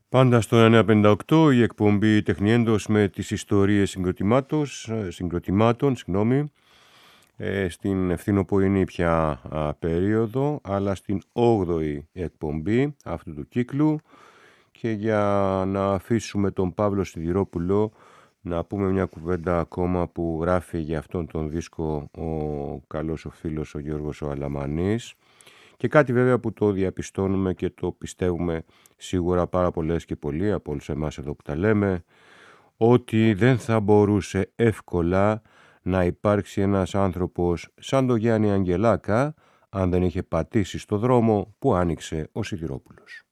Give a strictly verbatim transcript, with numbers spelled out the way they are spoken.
Πάντα στο εννιακόσια πενήντα οκτώ η εκπομπή Τεχνιέντος με τις ιστορίες συγκροτημάτων, συγγνώμη, ε, στην ευθυνοπορεινή πια α, περίοδο, αλλά στην όγδοη εκπομπή αυτού του κύκλου, και για να αφήσουμε τον Παύλο Σιδηρόπουλο να πούμε μια κουβέντα ακόμα που γράφει για αυτόν τον δίσκο ο καλός ο φίλος ο Γιώργος ο Αλαμανής, και κάτι βέβαια που το διαπιστώνουμε και το πιστεύουμε σίγουρα πάρα πολλές και πολλοί από όλους εμάς εδώ που τα λέμε, ότι δεν θα μπορούσε εύκολα να υπάρξει ένας άνθρωπος σαν τον Γιάννη Αγγελάκα αν δεν είχε πατήσει στο δρόμο που άνοιξε ο Σιδηρόπουλος.